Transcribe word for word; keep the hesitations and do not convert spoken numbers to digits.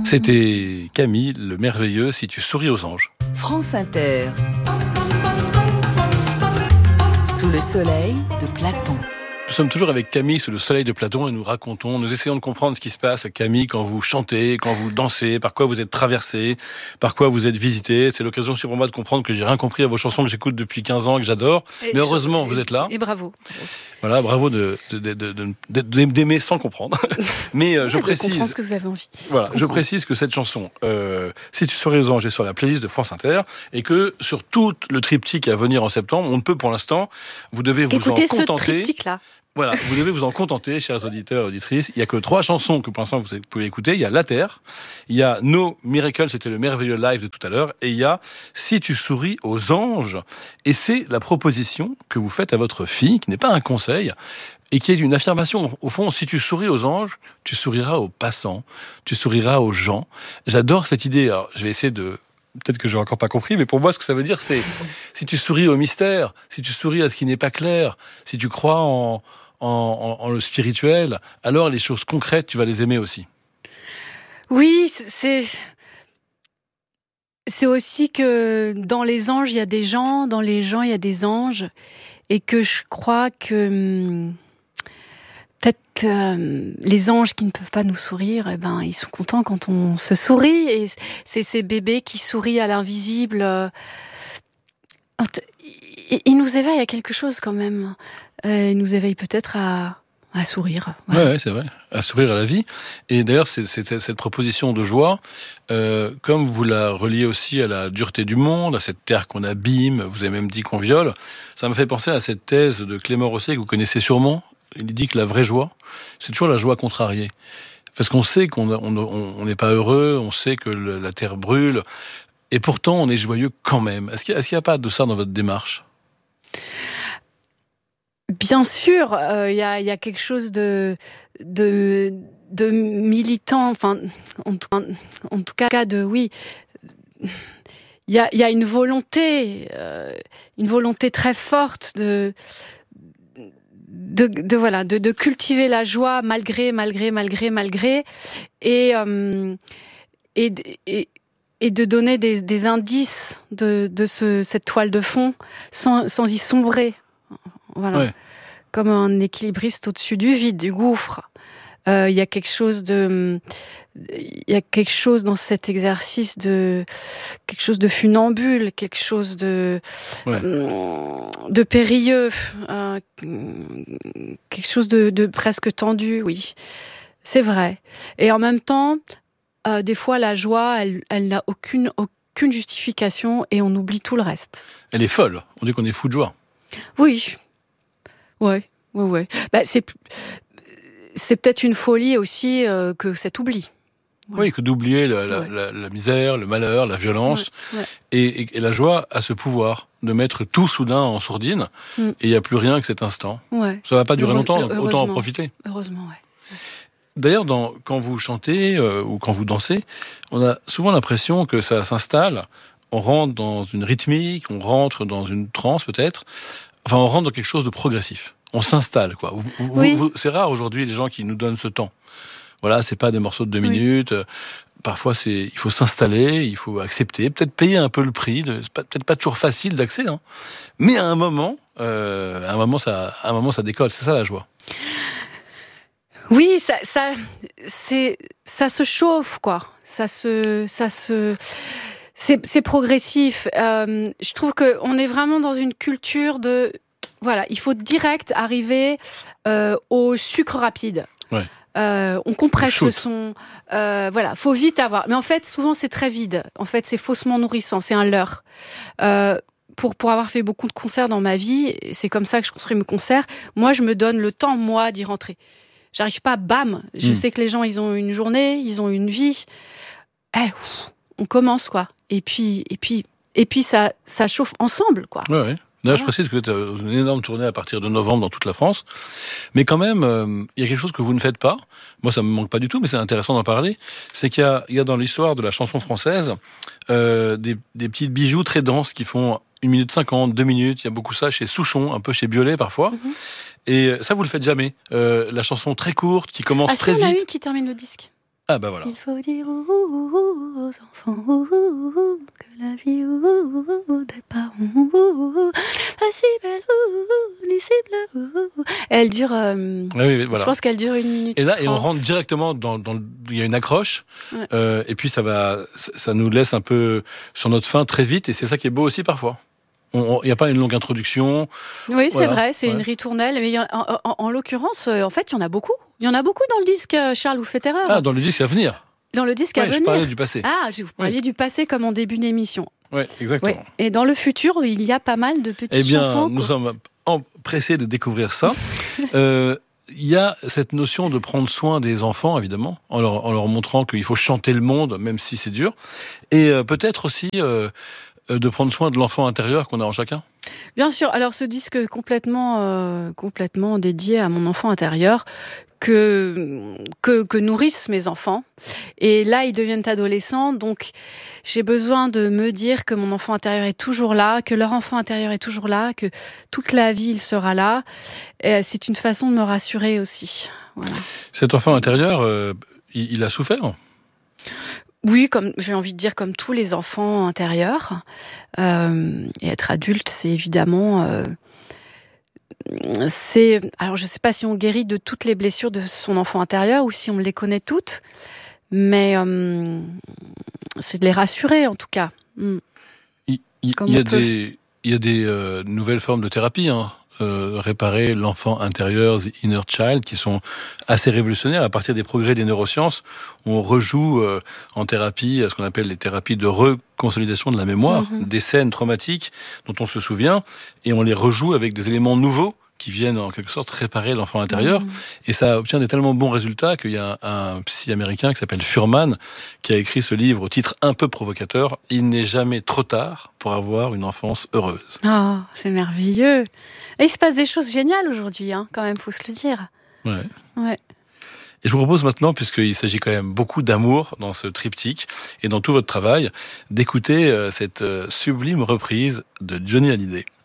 C'était Camille, le merveilleux, si tu souris aux anges. France Inter. Sous le soleil de Platon. Nous sommes toujours avec Camille sous le soleil de Platon et nous racontons, nous essayons de comprendre ce qui se passe. Camille, quand vous chantez, quand vous dansez, par quoi vous êtes traversé, par quoi vous êtes visité. C'est l'occasion aussi pour moi de comprendre que j'ai rien compris à vos chansons que j'écoute depuis quinze ans et que j'adore. Et Mais heureusement, je... vous êtes là. Et bravo. Voilà, bravo de, de, de, de, de, de, d'aimer sans comprendre. Mais euh, je ouais, précise. comprends ce que vous avez envie. Voilà, je précise que cette chanson, euh, Si tu souris aux anges, est sur la playlist de France Inter et que sur tout le triptyque à venir en septembre, on ne peut pour l'instant, vous devez vous Écoutez en contenter. Écoutez ce triptyque-là. Voilà, vous devez vous en contenter, chers auditeurs et auditrices. Il n'y a que trois chansons que pour l'instant vous pouvez écouter. Il y a La Terre, il y a No Miracle, c'était le merveilleux live de tout à l'heure, et il y a Si tu souris aux anges. Et c'est la proposition que vous faites à votre fille, qui n'est pas un conseil, et qui est une affirmation. Au fond, si tu souris aux anges, tu souriras aux passants, tu souriras aux gens. J'adore cette idée. Alors, je vais essayer de... Peut-être que j'ai encore pas compris, mais pour moi, ce que ça veut dire, c'est si tu souris au mystère, si tu souris à ce qui n'est pas clair, si tu crois en... En, en, en le spirituel, alors les choses concrètes, tu vas les aimer aussi. Oui, c'est c'est aussi que dans les anges, il y a des gens, dans les gens, il y a des anges, et que je crois que peut-être euh, les anges qui ne peuvent pas nous sourire, eh ben, ils sont contents quand on se sourit, et c'est ces bébés qui sourient à l'invisible. Euh, ils nous éveillent à quelque chose quand même. Euh, il nous éveille peut-être à, à sourire. Voilà. Ouais, ouais, c'est vrai, à sourire à la vie. Et d'ailleurs, c'est, c'est, cette proposition de joie, euh, comme vous la reliez aussi à la dureté du monde, à cette terre qu'on abîme, vous avez même dit qu'on viole, ça me fait penser à cette thèse de Clément Rosset que vous connaissez sûrement. Il dit que la vraie joie, c'est toujours la joie contrariée. Parce qu'on sait qu'on n'est on, on, on pas heureux, on sait que le, la terre brûle, et pourtant on est joyeux quand même. Est-ce qu'il n'y a, a pas de ça dans votre démarche ? Bien sûr, il euh, y, a, y a quelque chose de, de, de militant, enfin, en, en tout cas, de oui. Il y a, y a une volonté, euh, une volonté très forte de, de, de voilà, de, de cultiver la joie malgré, malgré, malgré, malgré, et euh, et, et et de donner des, des indices de, de ce, cette toile de fond sans, sans y sombrer. Voilà. Ouais. Comme un équilibriste au-dessus du vide, du gouffre. Il euh, y a quelque chose de, il y a quelque chose dans cet exercice de, quelque chose de funambule, quelque chose de, ouais. de périlleux, euh, quelque chose de, de presque tendu, oui. C'est vrai. Et en même temps, euh, des fois, la joie, elle, elle n'a aucune, aucune justification et on oublie tout le reste. Elle est folle. On dit qu'on est fou de joie. Oui. Ouais, ouais, ouais. Bah, c'est, c'est peut-être une folie aussi euh, que cet oubli. Ouais. Oui, que d'oublier la, la, ouais. la, la misère, le malheur, la violence. Ouais, ouais. Et, et, et la joie a ce pouvoir de mettre tout soudain en sourdine, mm. et il n'y a plus rien que cet instant. Ouais. Ça ne va pas durer Heureuse, longtemps, autant en profiter. Heureusement, ouais. D'ailleurs, dans, quand vous chantez euh, ou quand vous dansez, on a souvent l'impression que ça s'installe, on rentre dans une rythmique, on rentre dans une transe peut-être, enfin on rentre dans quelque chose de progressif. On s'installe, quoi. Vous, vous, oui. vous, c'est rare aujourd'hui les gens qui nous donnent ce temps. Voilà, c'est pas des morceaux de deux oui. minutes. Parfois, c'est, il faut s'installer, il faut accepter, peut-être payer un peu le prix. De, c'est pas, peut-être pas toujours facile d'accès, hein. Mais à un moment, euh, à un moment, ça, à un moment, ça décolle. C'est ça la joie. Oui, ça, ça, c'est, ça se chauffe, quoi. Ça se, ça se, c'est, c'est progressif. Euh, je trouve que on est vraiment dans une culture de, voilà, il faut direct arriver euh, au sucre rapide. Ouais. Euh, on compresse le son. Euh, voilà, faut vite avoir. Mais en fait, souvent c'est très vide. En fait, c'est faussement nourrissant. C'est un leurre. Euh, Pour, pour avoir fait beaucoup de concerts dans ma vie, c'est comme ça que je construis mes concerts. Moi, je me donne le temps, moi, d'y rentrer. J'arrive pas, bam. Je mmh. sais que les gens, ils ont une journée, ils ont une vie. Eh, ouf, on commence, quoi. Et puis, et puis, et puis, ça, ça chauffe ensemble, quoi. Ouais, ouais. D'ailleurs, voilà. Je précise que vous êtes une énorme tournée à partir de novembre dans toute la France. Mais quand même, euh, il y a quelque chose que vous ne faites pas. Moi, ça me manque pas du tout, mais c'est intéressant d'en parler. C'est qu'il y a, il y a dans l'histoire de la chanson française euh, des, des petits bijoux très denses qui font une minute cinquante, deux minutes. Il y a beaucoup ça chez Souchon, un peu chez Biolay parfois. Mm-hmm. Et ça, vous le faites jamais. Euh, la chanson très courte, qui commence ah, très si, on vite. a une qui termine le disque. Ah bah voilà. Il faut dire ouh, ouh, ouh, aux enfants ouh, ouh, ouh, que la vie ouh, ouh, ouh, des parents ouh, ouh, pas si belle ouh, ni si bleue. Ouh. Elle dure. Euh, Ah oui, oui, voilà. Je pense qu'elle dure une minute. Et là, et on trente. rentre directement dans, dans le- il y a une accroche, Ouais. euh, et puis ça va, ça ça nous laisse un peu sur notre faim très vite, et c'est ça qui est beau aussi parfois. Il n'y a pas une longue introduction. Oui, c'est Voilà. vrai, c'est Ouais. une ritournelle. Mais il y en, en, en- en l'occurrence, euh, en fait, il y en a beaucoup. Il y en a beaucoup dans le disque, euh, Charles, vous faites erreur. Ah, dans le disque à venir. Dans le disque à Ouais, je venir. parlais du passé. Ah, je vous parliez Oui. du passé comme en début d'émission. Oui, exactement. Ouais. Et dans le futur, il y a pas mal de petites Eh bien, chansons. nous courtes. sommes empressés de découvrir ça. Euh, Il y a cette notion de prendre soin des enfants, évidemment, en leur, en leur montrant qu'il faut chanter le monde, même si c'est dur. Et euh, peut-être aussi euh, euh, de prendre soin de l'enfant intérieur qu'on a en chacun. Bien sûr. Alors, ce disque est complètement, euh, complètement dédié à mon enfant intérieur que, que, que nourrissent mes enfants. Et là, ils deviennent adolescents. Donc, j'ai besoin de me dire que mon enfant intérieur est toujours là, que leur enfant intérieur est toujours là, que toute la vie, il sera là. Et c'est une façon de me rassurer aussi. Voilà. Cet enfant intérieur, euh, il, il a souffert. Oui, comme j'ai envie de dire, comme tous les enfants intérieurs. Euh, et être adulte, c'est évidemment... Euh, c'est, alors, je ne sais pas si on guérit de toutes les blessures de son enfant intérieur ou si on les connaît toutes, mais euh, c'est de les rassurer, en tout cas. Mm. Il, il- Comme il y a on peut. des, il y a des euh, nouvelles formes de thérapie, hein. Euh, réparer l'enfant intérieur, the inner child, qui sont assez révolutionnaires. À partir des progrès des neurosciences, on rejoue euh, en thérapie ce qu'on appelle les thérapies de reconsolidation de la mémoire, Mm-hmm. des scènes traumatiques dont on se souvient, et on les rejoue avec des éléments nouveaux qui viennent en quelque sorte réparer l'enfant intérieur. Mm. Et ça obtient des tellement bons résultats qu'il y a un, un psy américain qui s'appelle Fuhrman qui a écrit ce livre au titre un peu provocateur, « Il n'est jamais trop tard pour avoir une enfance heureuse ». Oh, c'est merveilleux. Et il se passe des choses géniales aujourd'hui, hein, quand même, faut se le dire. Ouais. Ouais. Et je vous propose maintenant, puisqu'il s'agit quand même beaucoup d'amour dans ce triptyque et dans tout votre travail, d'écouter euh, cette euh, sublime reprise de Johnny Hallyday.